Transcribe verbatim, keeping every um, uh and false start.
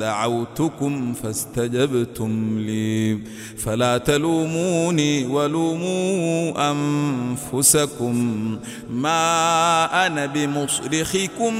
دعوتكم فاستجبتم لي فلا تلوموني ولوموا أنفسكم ما أنا بمصرخكم